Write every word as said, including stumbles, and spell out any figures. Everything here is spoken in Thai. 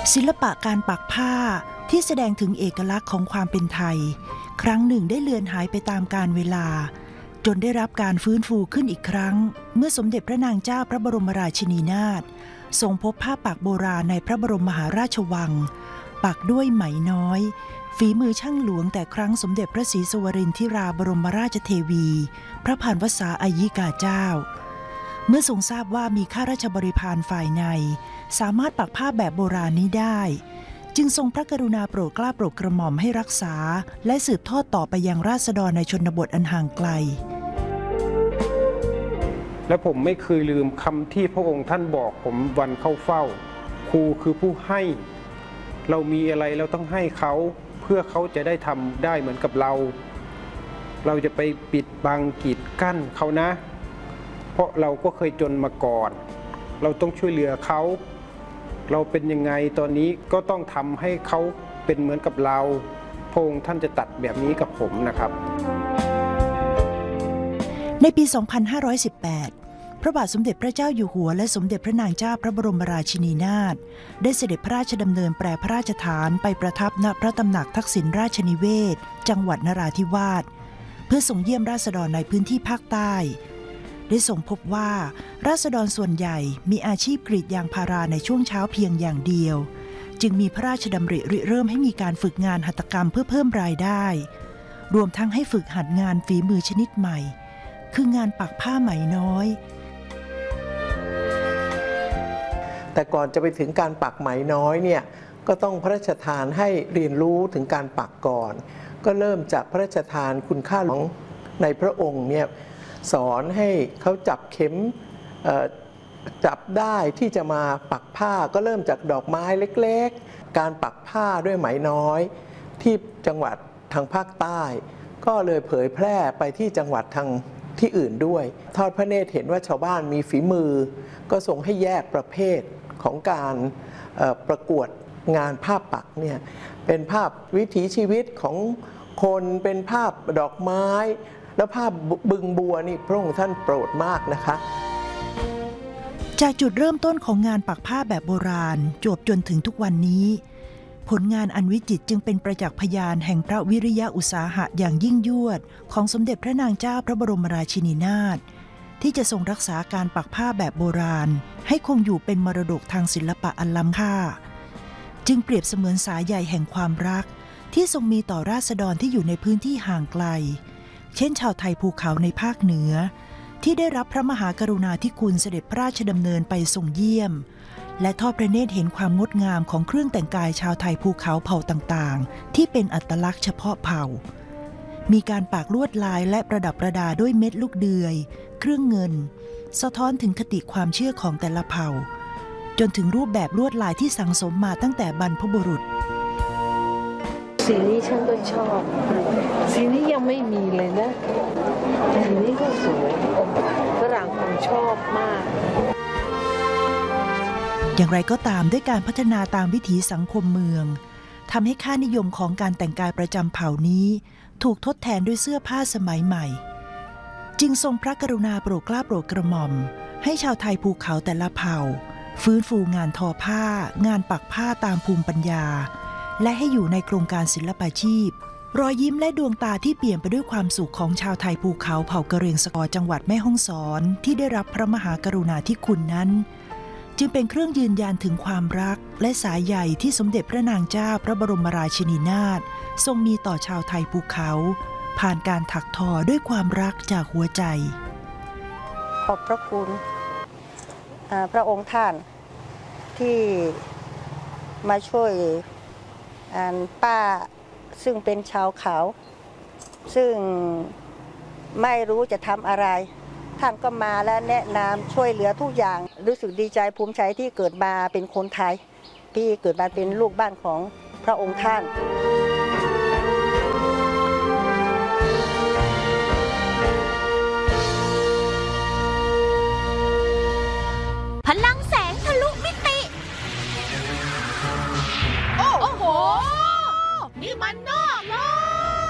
ศิลปะการปักผ้าที่แสดงถึงเอกลักษณ์ของความเป็นไทยครั้งหนึ่งได้เลือนหายไปตามกาลเวลาจนได้รับการฟื้นฟูขึ้นอีกครั้งเมื่อสมเด็จพระนางเจ้าพระบรมราชินีนาถทรงพบผ้าปักโบราณในพระบรมมหาราชวังปักด้วยไหมน้อยฝีมือช่างหลวงแต่ครั้งสมเด็จพระศรีสวรินทราบรมราชเทวีพระพานวษาอายิกาเจ้าเมื่อทรงทราบว่ามีข้าราชบริพารฝ่ายในสามารถปักผ้าแบบโบราณนี้ได้จึงทรงพระกรุณาโปรดเกล้าโปรดกระหม่อมให้รักษาและสืบทอดต่อไปยังราษฎรในชนบทอันห่างไกลและผมไม่เคยลืมคำที่พระองค์ท่านบอกผมวันเข้าเฝ้าครูคือผู้ให้เรามีอะไรเราต้องให้เขาเพื่อเขาจะได้ทำได้เหมือนกับเราเราจะไปปิดบังกีดกั้นเขานะเพราะเราก็เคยจนมาก่อนเราต้องช่วยเหลือเขาเราเป็นยังไงตอนนี้ก็ต้องทำให้เขาเป็นเหมือนกับเราพระองค์ท่านจะตัดแบบนี้กับผมนะครับในปี สองพันห้าร้อยสิบแปด พระบาทสมเด็จพระเจ้าอยู่หัวและสมเด็จพระนางเจ้าพระบรมราชินีนาถได้เสด็จพระราชดำเนินแปรพระราชฐานไปประทับณพระตำหนักทักษิณราชนิเวศจังหวัดนราธิวาสเพื่อส่งเยี่ยมราษฎรในพื้นที่ภาคใต้ได้ทรงพบว่าราษฎรส่วนใหญ่มีอาชีพกรีดยางพาราในช่วงเช้าเพียงอย่างเดียวจึงมีพระราชดำริริเริ่มให้มีการฝึกงานหัตถกรรมเพื่อเพิ่มรายได้รวมทั้งให้ฝึกหัดงานฝีมือชนิดใหม่คืองานปักผ้าไหมน้อยแต่ก่อนจะไปถึงการปักไหมน้อยเนี่ยก็ต้องพระราชทานให้เรียนรู้ถึงการปักก่อนก็เริ่มจากพระราชทานคุณค่าของในพระองค์เนี่ยสอนให้เขาจับเข็มจับได้ที่จะมาปักผ้าก็เริ่มจากดอกไม้เล็กๆการปักผ้าด้วยไหมน้อยที่จังหวัดทางภาคใต้ก็เลยเผยแพร่ไปที่จังหวัดทางที่อื่นด้วยทอดพระเนตรเห็นว่าชาวบ้านมีฝีมือก็ทรงให้แยกประเภทของการประกวดงานภาพปักเนี่ยเป็นภาพวิถีชีวิตของคนเป็นภาพดอกไม้แล้วภาพบึงบัวนี่พระองค์ท่านโปรดมากนะคะจากจุดเริ่มต้นของงานปักผ้าแบบโบราณจวบจนถึงทุกวันนี้ผลงานอันวิจิตรจึงเป็นประจักษ์พยานแห่งพระวิริยะอุตสาหะอย่างยิ่งยวดของสมเด็จพระนางเจ้าพระบรมราชินีนาถที่จะทรงรักษาการปักผ้าแบบโบราณให้คงอยู่เป็นมรดกทางศิลปะอันล้ำค่าจึงเปรียบเสมือนสายใยแห่งความรักที่ทรงมีต่อราษฎรที่อยู่ในพื้นที่ห่างไกลเช่นชาวไทยภูเขาในภาคเหนือที่ได้รับพระมหากรุณาธิคุณเสด็จพระราชดำเนินไปทรงเยี่ยมและทอดพระเนตรเห็นความงดงามของเครื่องแต่งกายชาวไทยภูเขาเผ่าต่างๆที่เป็นอัตลักษณ์เฉพาะเผ่ามีการปักลวดลายและประดับประดาด้วยเม็ดลูกเดือยเครื่องเงินสะท้อนถึงคติความเชื่อของแต่ละเผ่าจนถึงรูปแบบลวดลายที่สั่งสมมาตั้งแต่บรรพบุรุษสีนี้ฉันก็ชอบสีนี้ยังไม่มีเลยนะสีนี้ก็สวยฝรั่งคงชอบมากอย่างไรก็ตามด้วยการพัฒนาตามวิถีสังคมเมืองทำให้ค่านิยมของการแต่งกายประจำเผ่านี้ถูกทดแทนด้วยเสื้อผ้าสมัยใหม่จึงทรงพระกรุณาโปรดเกล้าโปรดกระหม่อมให้ชาวไทยภูเขาแต่ละเผ่าฟื้นฟูงานทอผ้างานปักผ้าตามภูมิปัญญาและให้อยู่ในโครงการศิลปาชีพรอยยิ้มและดวงตาที่เปี่ยมไปด้วยความสุขของชาวไทยภูเขาเผ่ากะเหรี่ยงสกอจังหวัดแม่ฮ่องสอนที่ได้รับพระมหากรุณาธิคุณนั้นจึงเป็นเครื่องยืนยันถึงความรักและสายใยที่สมเด็จพระนางเจ้าพระบรมราชินีนาถทรงมีต่อชาวไทยภูเขาผ่านการถักทอด้วยความรักจากหัวใจขอบพระคุณพระองค์ท่านที่มาช่วยป้าซึ่งเป็นชาวเขาซึ่งไม่รู้จะทำอะไรท่านก็มาและแนะนำช่วยเหลือทุกอย่างรู้สึกดีใจภูมิใจที่เกิดมาเป็นคนไทยที่เกิดมาเป็นลูกบ้านของพระองค์ท่าน